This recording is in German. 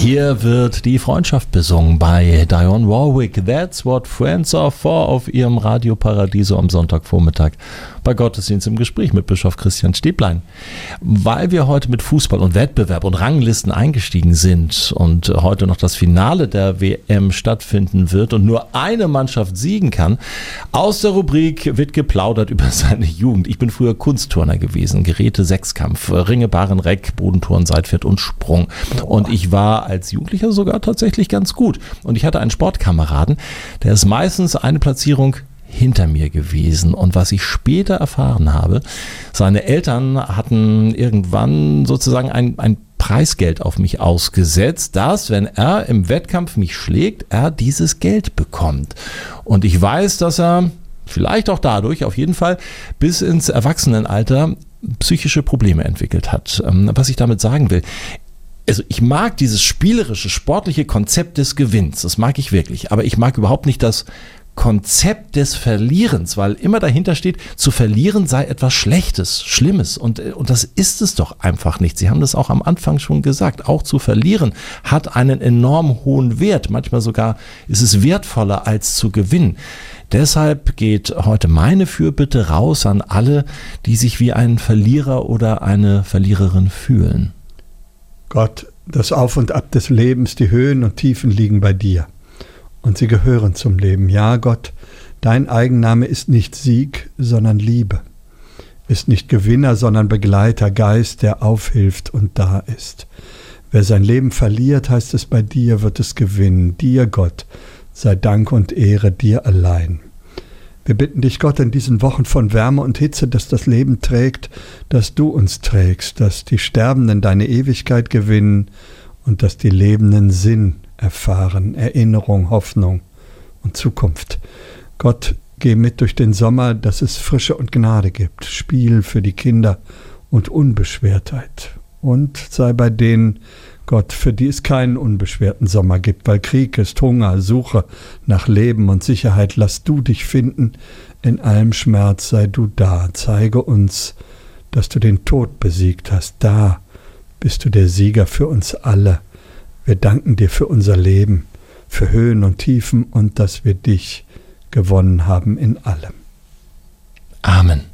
Hier wird die Freundschaft besungen bei Dionne Warwick. That's what friends are for auf ihrem Radio Paradiso am Sonntagvormittag bei Gottesdienst im Gespräch mit Bischof Christian Stäblein. Weil wir heute mit Fußball und Wettbewerb und Ranglisten eingestiegen sind und heute noch das Finale der WM stattfinden wird und nur eine Mannschaft siegen kann, aus der Rubrik wird geplaudert über seine Jugend. Ich bin früher Kunstturner gewesen, Geräte, Sechskampf, Ringe, Barren, Reck, Bodenturnen, Seitpferd und Sprung. Und ich war als Jugendlicher sogar tatsächlich ganz gut. Und ich hatte einen Sportkameraden, der ist meistens eine Platzierung hinter mir gewesen. Und was ich später erfahren habe, seine Eltern hatten irgendwann sozusagen ein Preisgeld auf mich ausgesetzt, dass, wenn er im Wettkampf mich schlägt, er dieses Geld bekommt. Und ich weiß, dass er vielleicht auch dadurch auf jeden Fall bis ins Erwachsenenalter psychische Probleme entwickelt hat. Was ich damit sagen will, also ich mag dieses spielerische, sportliche Konzept des Gewinns, das mag ich wirklich, aber ich mag überhaupt nicht das Konzept des Verlierens, weil immer dahinter steht, zu verlieren sei etwas Schlechtes, Schlimmes und das ist es doch einfach nicht. Sie haben das auch am Anfang schon gesagt, auch zu verlieren hat einen enorm hohen Wert, manchmal sogar ist es wertvoller als zu gewinnen. Deshalb geht heute meine Fürbitte raus an alle, die sich wie ein Verlierer oder eine Verliererin fühlen. Gott, das Auf und Ab des Lebens, die Höhen und Tiefen liegen bei dir. Und sie gehören zum Leben. Ja, Gott, dein Eigenname ist nicht Sieg, sondern Liebe. Ist nicht Gewinner, sondern Begleiter, Geist, der aufhilft und da ist. Wer sein Leben verliert, heißt es, bei dir wird es gewinnen. Dir, Gott, sei Dank und Ehre dir allein. Wir bitten dich, Gott, in diesen Wochen von Wärme und Hitze, dass das Leben trägt, dass du uns trägst, dass die Sterbenden deine Ewigkeit gewinnen und dass die Lebenden Sinn erfahren, Erinnerung, Hoffnung und Zukunft. Gott, geh mit durch den Sommer, dass es Frische und Gnade gibt, Spiel für die Kinder und Unbeschwertheit. Und sei bei denen, Gott, für die es keinen unbeschwerten Sommer gibt, weil Krieg ist, Hunger, Suche nach Leben und Sicherheit. Lass du dich finden, in allem Schmerz sei du da. Zeige uns, dass du den Tod besiegt hast. Da bist du der Sieger für uns alle. Wir danken dir für unser Leben, für Höhen und Tiefen und dass wir dich gewonnen haben in allem. Amen.